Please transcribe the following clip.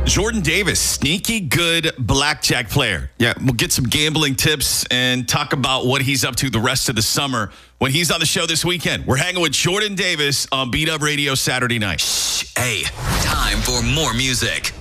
Jordan Davis, sneaky good blackjack player. Yeah, we'll get some gambling tips and talk about what he's up to the rest of the summer when he's on the show this weekend. We're hanging with Jordan Davis on Beat Up Radio Saturday night. Hey, time for more music.